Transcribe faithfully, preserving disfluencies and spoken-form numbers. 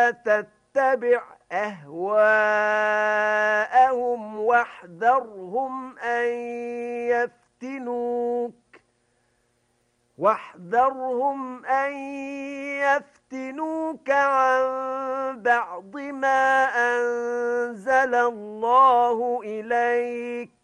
تتبع أهواءهم واحذرهم أن يفتنوك واحذرهم أن يفتنوك عن بعض ما أنزل الله إليك